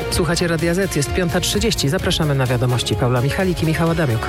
Słuchacie Radia Z, jest 5:30. Zapraszamy na wiadomości. Paula Michalik i Michał Adamiuk.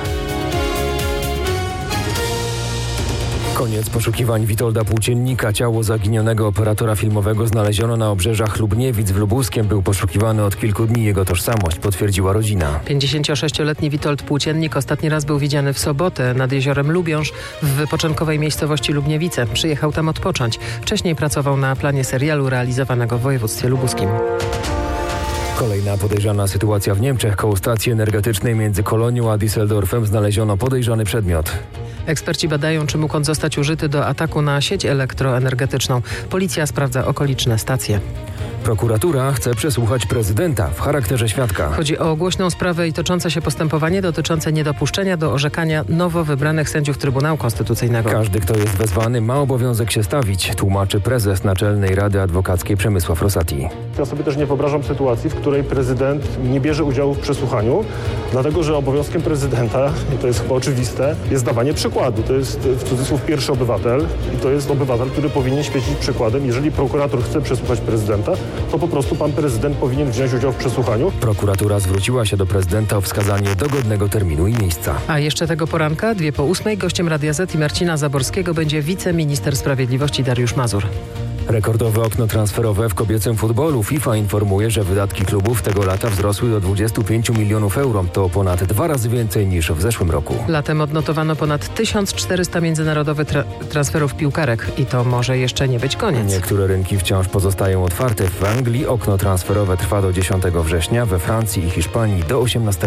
Koniec poszukiwań Witolda Płóciennika. Ciało zaginionego operatora filmowego znaleziono na obrzeżach Lubniewic w Lubuskiem. Był poszukiwany od kilku dni. Jego tożsamość potwierdziła rodzina. 56-letni Witold Płóciennik ostatni raz był widziany w sobotę nad jeziorem Lubiąż w wypoczynkowej miejscowości Lubniewice. Przyjechał tam odpocząć. Wcześniej pracował na planie serialu realizowanego w województwie lubuskim. Kolejna podejrzana sytuacja w Niemczech. Koło stacji energetycznej między Kolonią a Düsseldorfem znaleziono podejrzany przedmiot. Eksperci badają, czy mógł on zostać użyty do ataku na sieć elektroenergetyczną. Policja sprawdza okoliczne stacje. Prokuratura chce przesłuchać prezydenta w charakterze świadka. Chodzi o głośną sprawę i toczące się postępowanie dotyczące niedopuszczenia do orzekania nowo wybranych sędziów Trybunału Konstytucyjnego. Każdy, kto jest wezwany, ma obowiązek się stawić, tłumaczy prezes Naczelnej Rady Adwokackiej Przemysław Rosati. Ja sobie też nie wyobrażam sytuacji, w której prezydent nie bierze udziału w przesłuchaniu, dlatego że obowiązkiem prezydenta, i to jest chyba oczywiste, jest dawanie przykładu. To jest w cudzysłów pierwszy obywatel i to jest obywatel, który powinien świecić przykładem. Jeżeli prokurator chce przesłuchać prezydenta, to po prostu pan prezydent powinien wziąć udział w przesłuchaniu. Prokuratura zwróciła się do prezydenta o wskazanie dogodnego terminu i miejsca. A jeszcze tego poranka, 2:08, gościem Radia Z i Marcina Zaborskiego będzie wiceminister sprawiedliwości Dariusz Mazur. Rekordowe okno transferowe w kobiecym futbolu. FIFA informuje, że wydatki klubów tego lata wzrosły do 25 milionów euro. To ponad 2 razy więcej niż w zeszłym roku. Latem odnotowano ponad 1400 międzynarodowych transferów piłkarek i to może jeszcze nie być koniec. Niektóre rynki wciąż pozostają otwarte. W Anglii okno transferowe trwa do 10 września, we Francji i Hiszpanii do 18.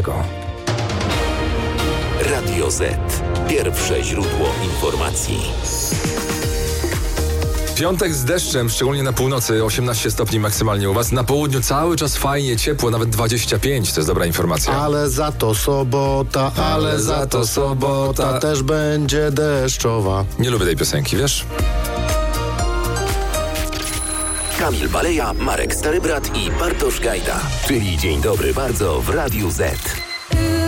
Radio Z. Pierwsze źródło informacji. Piątek z deszczem, szczególnie na północy, 18 stopni maksymalnie u Was. Na południu cały czas fajnie, ciepło, nawet 25, to jest dobra informacja. Ale za to sobota też będzie deszczowa. Nie lubię tej piosenki, wiesz? Kamil Baleja, Marek Starybrat i Bartosz Gajda. Czyli Dzień Dobry Bardzo w Radiu Z.